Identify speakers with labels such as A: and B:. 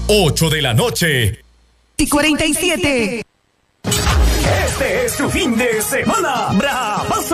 A: 8 de la noche.
B: Y 47.
C: Este es tu fin de semana, bravazo.